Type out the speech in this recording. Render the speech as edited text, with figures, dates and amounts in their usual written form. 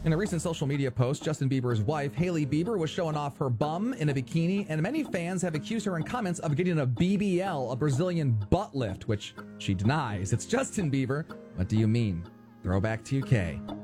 In a recent social media post, Justin Bieber's wife, Hailey Bieber, was showing off her bum in a bikini, and many fans have accused her in comments of getting a BBL, a Brazilian butt lift, which she denies. It's Justin Bieber. What do you mean? Throwback to UK.